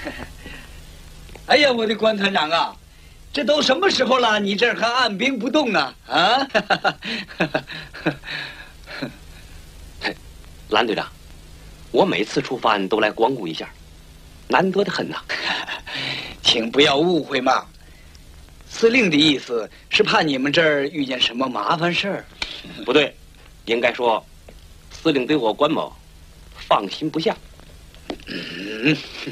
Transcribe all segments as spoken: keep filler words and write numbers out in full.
哎呀，我的关团长啊，这都什么时候了，你这儿还按兵不动呢？啊！ 蓝队长，我每次出发都来光顾一下，难得的很呐。 请不要误会嘛，司令的意思是怕你们这儿遇见什么麻烦事儿。 不对，应该说，司令对我关某放心不下。 嗯。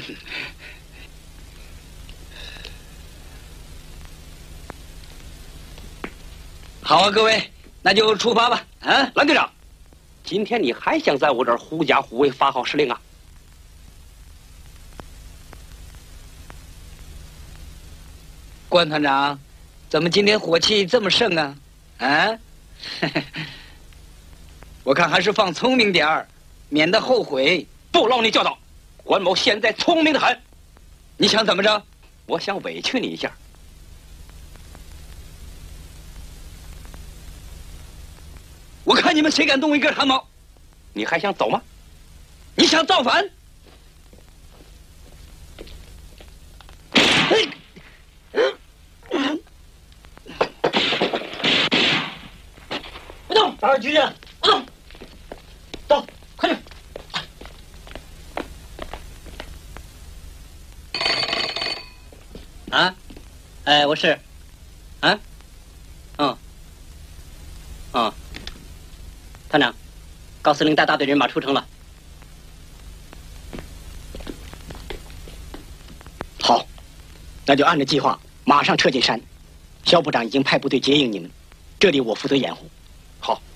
好啊，各位，那就出发吧。啊， 蓝队长，今天你还想在我这儿狐假虎威发号施令啊？ 关团长，怎么今天火气这么盛啊？啊？我看还是放聪明点儿，免得后悔。 不劳你教导，关某现在聪明的很。 你想怎么着？ 我想委屈你一下。 我看你们谁敢动一根汗毛？ 你还想走吗？ 你想造反？嘿！ 别动，打扰局长。不动，走，快点。啊？哎，我是。啊？嗯。嗯。团长，高司令带大队人马出城了。 好，那就按照计划马上撤进山。肖部长已经派部队接应你们，这里我负责掩护。 好，